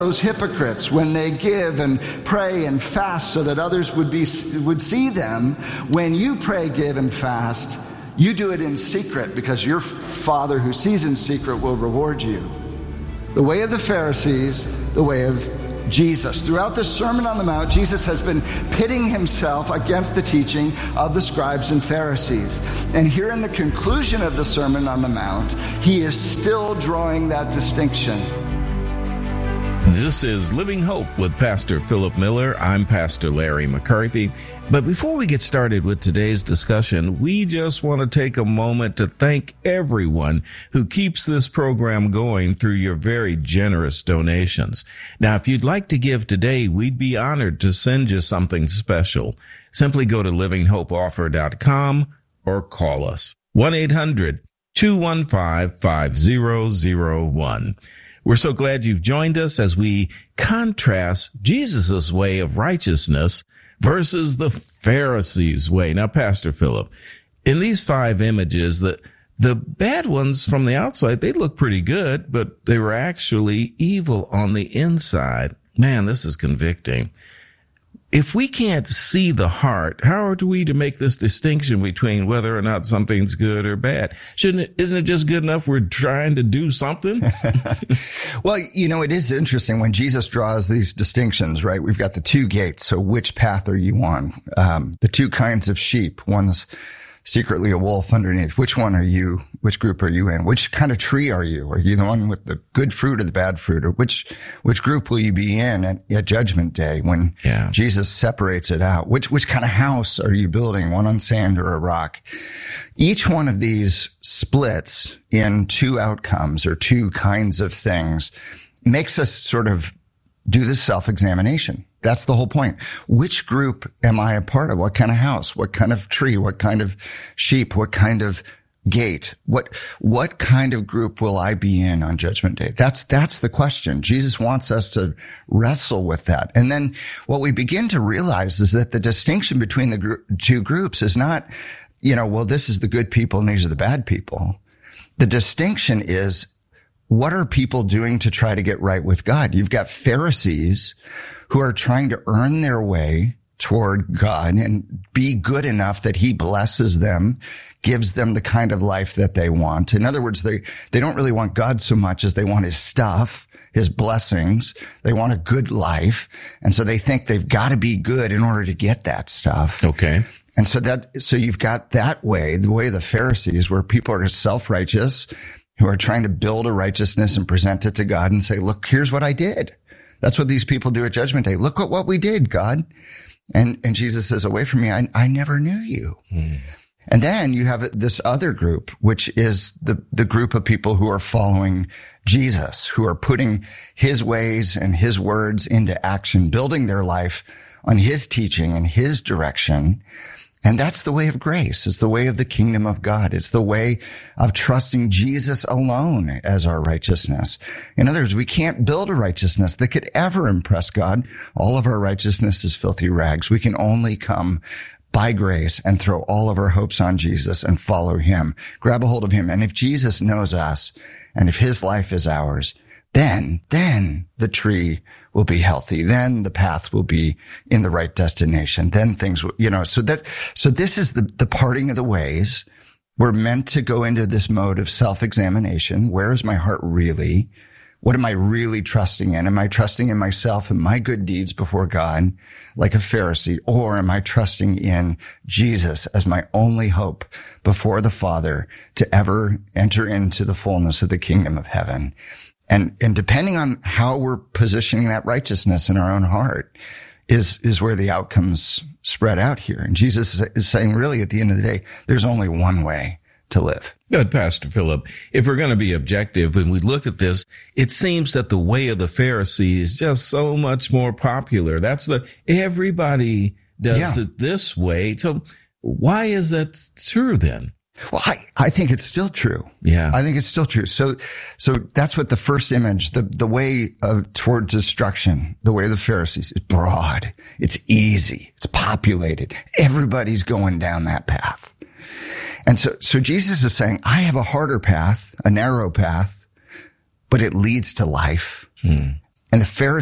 Those hypocrites, when they give and pray and fast so that others would see them, when you pray, give, and fast, you do it in secret because your Father who sees in secret will reward you. The way of the Pharisees, the way of Jesus. Throughout the Sermon on the Mount, Jesus has been pitting himself against the teaching of the scribes and Pharisees. And here in the conclusion of the Sermon on the Mount, he is still drawing that distinction. This is Living Hope with Pastor Philip Miller. I'm Pastor Larry McCarthy. But before we get started with today's discussion, we just want to take a moment to thank everyone who keeps this program going through your very generous donations. Now, if you'd like to give today, we'd be honored to send you something special. Simply go to livinghopeoffer.com or call us 1-800-215-5001. We're so glad you've joined us as we contrast Jesus' way of righteousness versus the Pharisees' way. Now, Pastor Philip, in these 5 images, the bad ones from the outside, they look pretty good, but they were actually evil on the inside. Man, this is convicting. If we can't see the heart, how are we to make this distinction between whether or not something's good or bad? Isn't it just good enough we're trying to do something? Well, it is interesting when Jesus draws these distinctions, right? We've got the 2 gates. So which path are you on? The 2 kinds of sheep. One's secretly a wolf underneath. Which one are you? Which group are you in? Which kind of tree are you? Are you the one with the good fruit or the bad fruit? Or which group will you be in at Judgment Day when Jesus separates it out? Which kind of house are you building? One on sand or a rock? Each one of these splits in 2 outcomes or 2 kinds of things makes us sort of do this self-examination. That's the whole point. Which group am I a part of? What kind of house? What kind of tree? What kind of sheep? What kind of gate? What kind of group will I be in on Judgment Day? That's the question. Jesus wants us to wrestle with that. And then what we begin to realize is that the distinction between the 2 groups is not, well, this is the good people and these are the bad people. The distinction is, what are people doing to try to get right with God? You've got Pharisees who are trying to earn their way toward God and be good enough that he blesses them, gives them the kind of life that they want. In other words, they don't really want God so much as they want his stuff, his blessings. They want a good life. And so they think they've got to be good in order to get that stuff. Okay. And so you've got that way, the way of the Pharisees, where people are self-righteous, who are trying to build a righteousness and present it to God and say, look, here's what I did. That's what these people do at Judgment Day. Look at what we did, God. And Jesus says, away from me, I never knew you. And then you have this other group, which is the group of people who are following Jesus, who are putting his ways and his words into action, building their life on his teaching and his direction. And that's the way of grace. It's the way of the kingdom of God. It's the way of trusting Jesus alone as our righteousness. In other words, we can't build a righteousness that could ever impress God. All of our righteousness is filthy rags. We can only come by grace and throw all of our hopes on Jesus and follow him. Grab a hold of him. And if Jesus knows us and if his life is ours, then the tree will be healthy. Then the path will be in the right destination. Then things will, so this is the parting of the ways. We're meant to go into this mode of self-examination. Where is my heart really? What am I really trusting in? Am I trusting in myself and my good deeds before God, like a Pharisee? Or am I trusting in Jesus as my only hope before the Father to ever enter into the fullness of the kingdom of heaven? And depending on how we're positioning that righteousness in our own heart is where the outcomes spread out here. And Jesus is saying, really, at the end of the day, there's only one way to live. Good, Pastor Philip. If we're going to be objective, when we look at this, it seems that the way of the Pharisee is just so much more popular. Everybody does it this way. So why is that true then? Well, I think it's still true. Yeah. I think it's still true. So that's what the first image, the way toward destruction, the way of the Pharisees is broad. It's easy. It's populated. Everybody's going down that path. And so Jesus is saying, I have a harder path, a narrow path, but it leads to life. And the Pharisees